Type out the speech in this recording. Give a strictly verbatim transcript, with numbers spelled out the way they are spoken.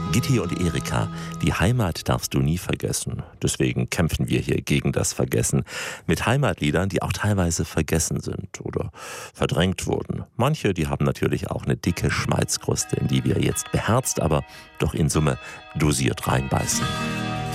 Gitti und Erika, die Heimat darfst du nie vergessen. Deswegen kämpfen wir hier gegen das Vergessen. Mit Heimatliedern, die auch teilweise vergessen sind oder verdrängt wurden. Manche, die haben natürlich auch eine dicke Schmalzkruste, in die wir jetzt beherzt, aber doch in Summe dosiert reinbeißen.